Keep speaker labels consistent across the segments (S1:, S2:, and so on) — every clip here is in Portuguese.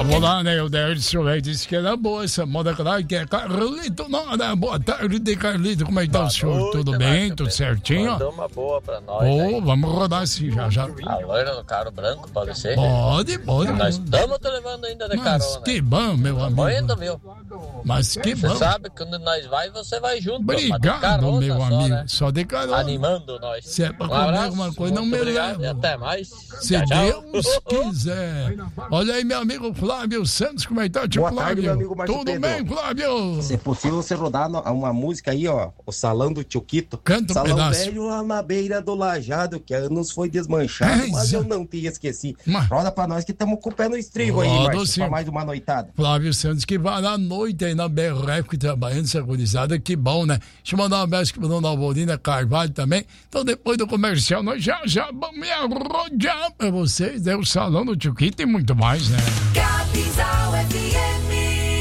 S1: Vamos lá, né? O Dércio aí disse que era boa essa moda, claro, que é Carlito. Não, né? Boa tarde, Carlito. Como é que tá o senhor? Tudo bem? Tudo certinho?
S2: Mandou uma boa pra nós.
S1: Vamos rodar assim já.
S2: A loira do carro branco, pode ser?
S1: Pode.
S2: Nós estamos te levando ainda de carona.
S1: Mas que bom, meu amigo.
S2: Ainda, viu?
S1: Mas que bom.
S2: Você sabe que quando nós vai, você vai junto.
S1: Obrigado,
S2: carona,
S1: meu
S2: só,
S1: amigo.
S2: né?
S1: Só de carona.
S2: Animando nós.
S1: Se é pra comer alguma coisa, não me leva.
S2: E até mais.
S1: Se Deus quiser. Olha aí, meu amigo Flávio Santos, como é que tá, tio
S3: Boa
S1: Flávio?
S3: tarde, meu amigo Márcio
S1: Tudo
S3: Pedro.
S1: bem, Flávio?
S3: Se é possível você rodar uma música aí, ó, o Salão do Tio Quito.
S1: Canta um
S3: Salão
S1: pedaço.
S3: velho lá na beira do lajado, que há anos foi desmanchado, mas eu não te esqueci. Roda pra nós que estamos com o pé no estribo aí, Márcio, pra mais uma noitada.
S1: Flávio Santos, que vai na noite aí na BRF, trabalhando essa gurizada, que bom, né? Deixa eu mandar um abraço para Dona Alvorina Carvalho também. Então, depois do comercial, nós já vamos arrojar pra vocês, né? O Salão do Tio Quito e muito mais, né?
S4: Capital FM.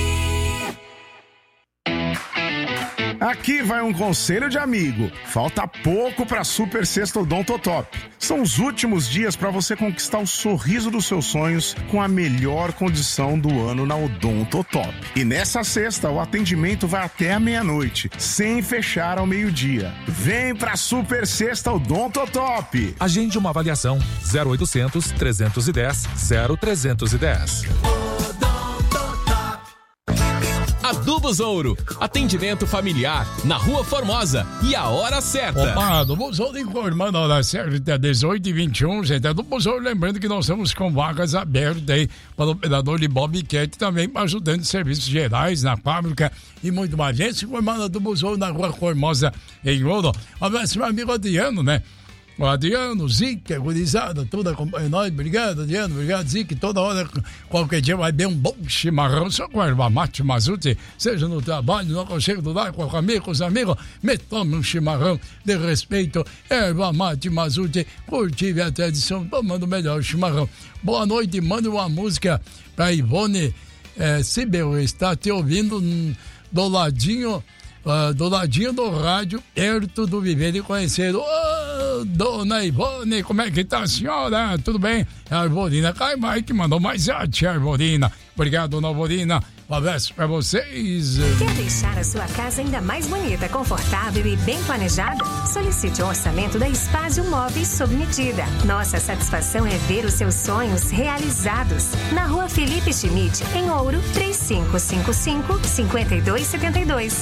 S5: Aqui vai um conselho de amigo. Falta pouco para Super Sexta Odontotop. São os últimos dias para você conquistar o sorriso dos seus sonhos com a melhor condição do ano na Odontotop. E nessa sexta, o atendimento vai até a meia-noite, sem fechar ao meio-dia. Vem pra Super Sexta Odontotop.
S6: Agende uma avaliação 0800 310 0310.
S7: Adubos Ouro, atendimento familiar na Rua Formosa e a hora certa.
S1: Opa, Adubos Ouro informando a hora certa, 18h21, gente. Adubos Ouro, lembrando que nós estamos com vagas abertas aí para o operador de Bobcat, também para ajudante de serviços gerais na fábrica e muito mais. Gente, informando Adubos Ouro na Rua Formosa em Ouro. Abraço, meu amigo Adriano, né? O Adriano, Zique, a gurizada, toda acompanha nós. Obrigado, Adriano, obrigado, Zique. Toda hora, qualquer dia vai ver um bom chimarrão, só com erva mate, mazute, seja no trabalho, no aconchego do lar, com a família, com os amigos, me tome um chimarrão de respeito, erva mate, mazute, cultive a tradição, tomando o melhor chimarrão. Boa noite, manda uma música pra Ivone Sibel, está te ouvindo do ladinho do rádio, perto do Viver e Conhecer. Dona Ivone, como é que tá a senhora? Tudo bem? A Arvorina Caimai que mandou mais arte, Arvorina. Obrigado, Dona Arvorina. Um abraço pra vocês.
S8: Quer deixar a sua casa ainda mais bonita, confortável e bem planejada? Solicite um orçamento da Espásio Móveis sob medida. Nossa satisfação é ver os seus sonhos realizados. Na Rua Felipe Schmidt, em Ouro, 3555-5272.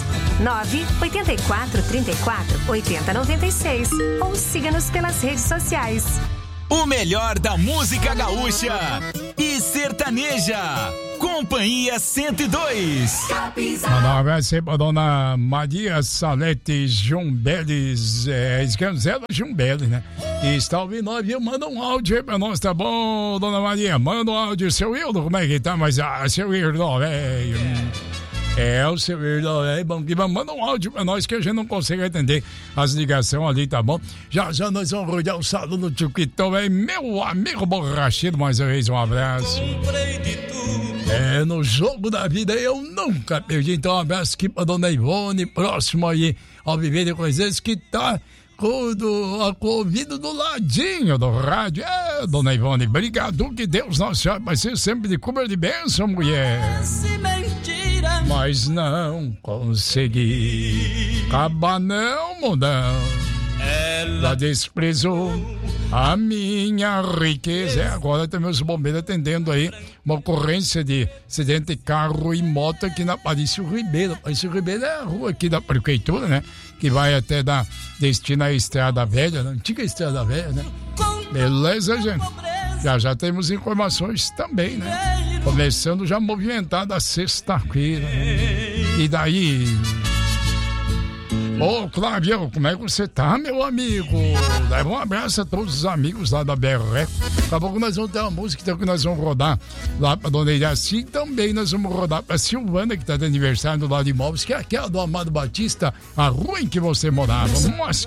S8: 98434-8096. Ou siga-nos pelas redes sociais.
S7: O melhor da música gaúcha e sertaneja. Companhia 102.
S1: Mandar um abraço aí pra Dona Maria Salete Jumbeles, Escanzela Jumbeles, né? E está ouvindo nós, viu? Manda um áudio aí pra nós, tá bom, Dona Maria? Manda um áudio. Seu Hildo, como é que tá? Mas, seu Hildo, velho. O seu Hildo, velho. Bom, manda um áudio pra nós que a gente não consegue atender as ligações ali, tá bom? Já nós vamos rodear o salão do Tio Quitão, velho. Meu amigo borracheiro, mais uma vez, um abraço. No jogo da vida eu nunca perdi. Então, um abraço aqui pra Dona Ivone, próximo aí ao Viver de Coisas, que tá com o ouvido do ladinho do rádio. Dona Ivone, obrigado, que Deus Nosso Senhor vai ser sempre de cubra de bênção, mulher. Mas não consegui. Acaba não, mundão. Ela desprezou a minha riqueza. Agora também os bombeiros atendendo aí uma ocorrência de acidente de carro e moto aqui na Parício Ribeiro. Parício Ribeiro é a rua aqui da prefeitura, né? Que vai até dar destino à Estrada Velha, na antiga Estrada Velha, né? Beleza, gente? Já temos informações também, né? Começando já movimentada a sexta-feira. E daí... Ô, Flávio, como é que você tá, meu amigo? Leva um abraço a todos os amigos lá da BRF. Daqui a pouco nós vamos ter uma música então, que nós vamos rodar lá pra Dona Iraci. Também nós vamos rodar pra Silvana, que tá de aniversário do lado de Imóveis, que é aquela do Amado Batista, a rua em que você morava. Mas